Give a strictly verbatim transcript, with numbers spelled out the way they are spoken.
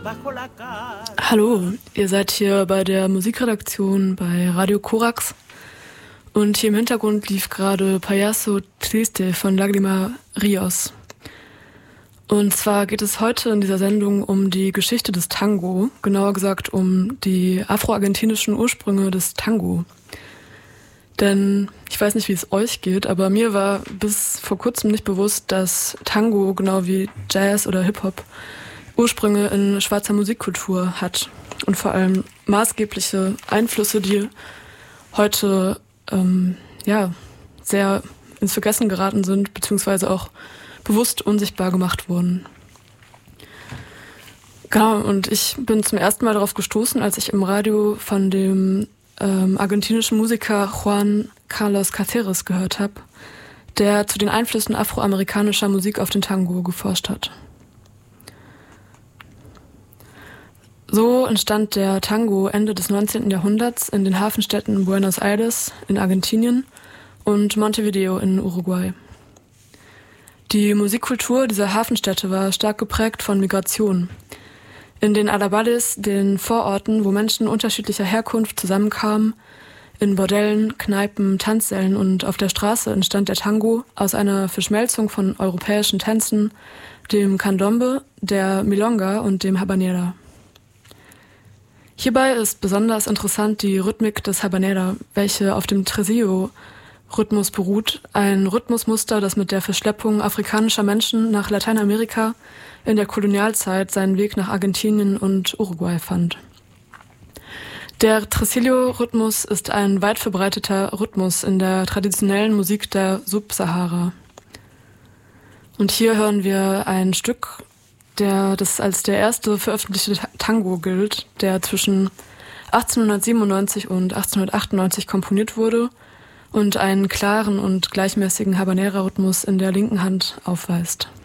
Hallo, ihr seid hier bei der Musikredaktion bei Radio Korax und hier im Hintergrund lief gerade Payaso Triste von Lágrima Ríos. Und zwar geht es heute in dieser Sendung um die Geschichte des Tango, genauer gesagt um die afroargentinischen Ursprünge des Tango. Denn ich weiß nicht, wie es euch geht, aber mir war bis vor kurzem nicht bewusst, dass Tango, genau wie Jazz oder Hip-Hop, Ursprünge in schwarzer Musikkultur hat und vor allem maßgebliche Einflüsse, die heute ähm, ja, sehr ins Vergessen geraten sind, beziehungsweise auch bewusst unsichtbar gemacht wurden. Genau, und ich bin zum ersten Mal darauf gestoßen, als ich im Radio von dem ähm, argentinischen Musiker Juan Carlos Cáceres gehört habe, der zu den Einflüssen afroamerikanischer Musik auf den Tango geforscht hat. So entstand der Tango Ende des neunzehnten Jahrhunderts in den Hafenstädten Buenos Aires in Argentinien und Montevideo in Uruguay. Die Musikkultur dieser Hafenstädte war stark geprägt von Migration. In den Arrabales, den Vororten, wo Menschen unterschiedlicher Herkunft zusammenkamen, in Bordellen, Kneipen, Tanzsälen und auf der Straße entstand der Tango aus einer Verschmelzung von europäischen Tänzen, dem Candombe, der Milonga und dem Habanera. Hierbei ist besonders interessant die Rhythmik des Habanera, welche auf dem Tresillo-Rhythmus beruht, ein Rhythmusmuster, das mit der Verschleppung afrikanischer Menschen nach Lateinamerika in der Kolonialzeit seinen Weg nach Argentinien und Uruguay fand. Der Tresillo-Rhythmus ist ein weit verbreiteter Rhythmus in der traditionellen Musik der Subsahara. Und hier hören wir ein Stück, der das als der erste veröffentlichte Tango gilt, der zwischen achtzehnhundertsiebenundneunzig und achtzehnhundertachtundneunzig komponiert wurde und einen klaren und gleichmäßigen Habanera-Rhythmus in der linken Hand aufweist.